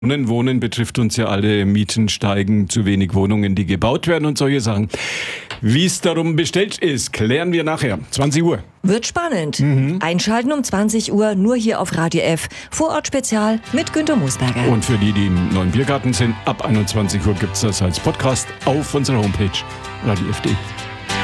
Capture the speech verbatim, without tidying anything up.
Wohnen, Wohnen betrifft uns ja alle. Mieten steigen, zu wenig Wohnungen, die gebaut werden und solche Sachen. Wie es darum bestellt ist, klären wir nachher. zwanzig Uhr. Wird spannend. Mhm. Einschalten um zwanzig Uhr, nur hier auf Radio F. Vorort-Spezial mit Günter Moosberger. Und für die, die im neuen Biergarten sind, ab einundzwanzig Uhr gibt es das als Podcast auf unserer Homepage radio f punkt d e.